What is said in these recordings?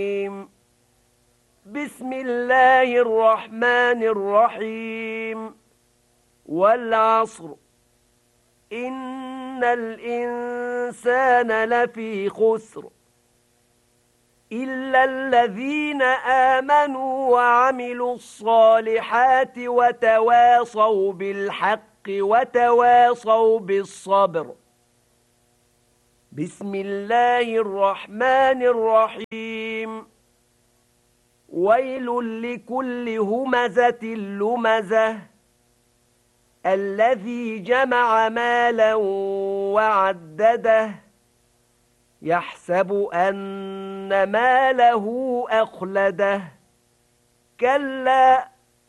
بسم الله الرحمن الرحيم والعصر إن الإنسان لفي خسر إلا الذين آمنوا وعملوا الصالحات وتواصوا بالحق وتواصوا بالصبر. بسم الله الرحمن الرحيم ويل لكل همزة لمزة الذي جمع مالا وعدده يحسب أن ماله أخلده كلا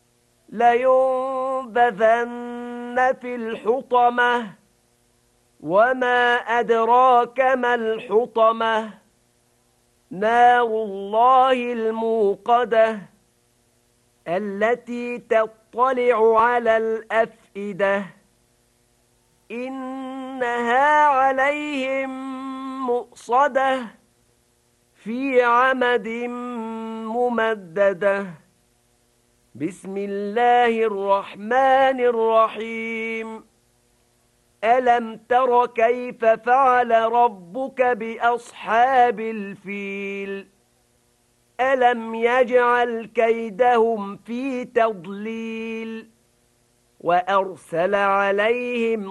لينبذن في الحطمة وما أدراك ما الحطمة نار الله الموقدة التي تطلع على الأفئدة إنها عليهم مؤصدة في عمد ممددة. بسم الله الرحمن الرحيم ألم تر كيف فعل ربك بأصحاب الفيل ألم يجعل كيدهم في تضليل وأرسل عليهم